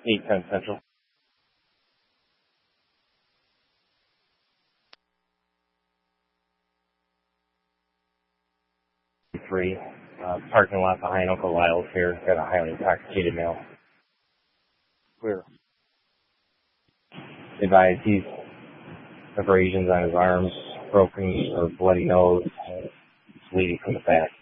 8:10 Central. 3, parking lot behind Uncle Lyle's here. Got a highly intoxicated male. Clear. Advised he's abrasions on his arms, broken or bloody nose, bleeding from the back.